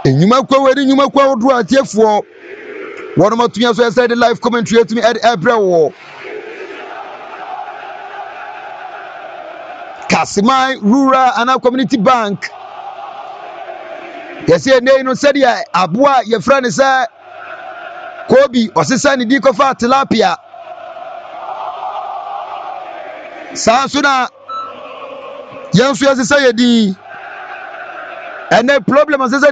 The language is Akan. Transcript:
Enyuma kwa wari nyuma kwa odu atiefo. One more thing so say the live commentary to me at Ebrewo. Kasimai Rural and Community Bank. Yes, no said ya abua your friend is Kobe or Sisani Dikofa tilapia. Sansuna Yansu as a and the problem as